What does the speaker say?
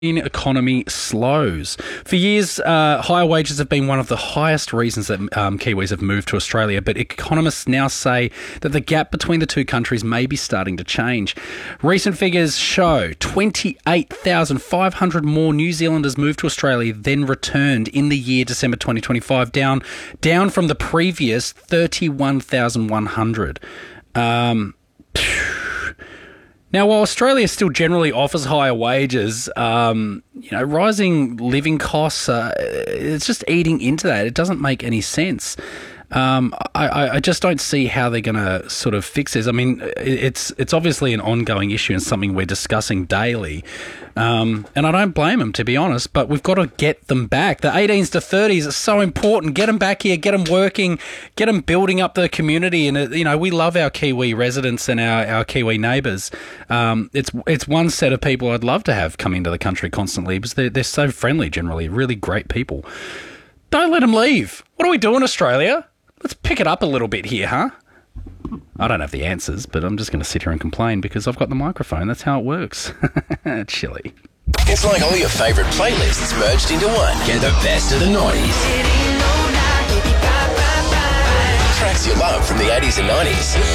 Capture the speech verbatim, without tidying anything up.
economy slows. For years, uh, higher wages have been one of the highest reasons that um, Kiwis have moved to Australia, but economists now say that the gap between the two countries may be starting to change. Recent figures show twenty-eight thousand five hundred more New Zealanders moved to Australia than returned in the year December twenty twenty-five, down, down from the previous thirty-one thousand one hundred. Um... Now, while Australia still generally offers higher wages, um, you know, rising living costs, uh, it's just eating into that. It doesn't make any sense. Um, I, I just don't see how they're going to sort of fix this. I mean, it's it's obviously an ongoing issue and something we're discussing daily. Um, and I don't blame them, to be honest, but we've got to get them back. The eighteens to thirties are so important. Get them back here, get them working, get them building up the community. And, uh, you know, we love our Kiwi residents and our, our Kiwi neighbours. Um, it's it's one set of people I'd love to have come into the country constantly because they're, they're so friendly generally, really great people. Don't let them leave. What are we doing, Australia? Let's pick it up a little bit here, huh? I don't have the answers, but I'm just going to sit here and complain because I've got the microphone. That's how it works. Chilly. It's like all your favourite playlists merged into one. Get the best of the noughties. Tracks you love from the eighties and nineties.